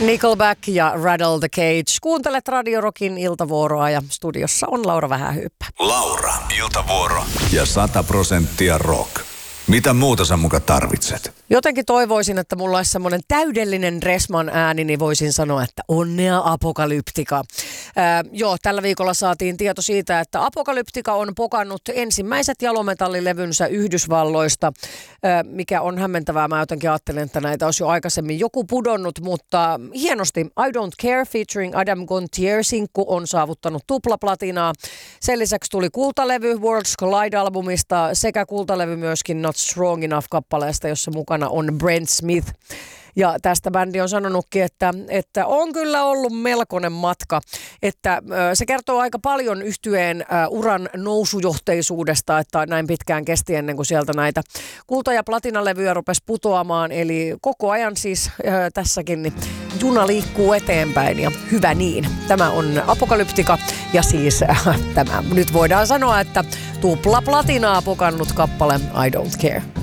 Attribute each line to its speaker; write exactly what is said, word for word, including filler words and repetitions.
Speaker 1: Nickelback ja Rattle the Cage. Kuuntelet Radio Rockin iltavuoroa ja studiossa on Laura Vähähyyppä.
Speaker 2: Laura, iltavuoro ja sata prosenttia rock. Mitä muuta sä muka tarvitset?
Speaker 1: Jotenkin toivoisin, että mulla olisi semmoinen täydellinen Dressman ääni, niin voisin sanoa, että onnea Apokalyptika. Ää, joo, tällä viikolla saatiin tieto siitä, että Apokalyptika on pokannut ensimmäiset jalometallilevynsä Yhdysvalloista, ää, mikä on hämmentävää. Mä jotenkin ajattelin, että näitä olisi jo aikaisemmin joku pudonnut, mutta hienosti I Don't Care featuring Adam Gontier-sinkku on saavuttanut tuplaplatinaa. Sen lisäksi tuli kultalevy Worlds Collide-albumista sekä kultalevy myöskin Not Strong Enough-kappaleesta, jossa mukana on Brent Smith. Ja tästä bändi on sanonutkin, että, että on kyllä ollut melkoinen matka. Että se kertoo aika paljon yhtyeen uran nousujohteisuudesta, että näin pitkään kesti ennen kuin sieltä näitä kulta- ja platinalevyjä rupesi putoamaan. Eli koko ajan siis tässäkin niin juna liikkuu eteenpäin ja hyvä niin. Tämä on Apokalyptika ja siis tämä nyt voidaan sanoa, että tupla platinaa pokannut kappale I Don't Care.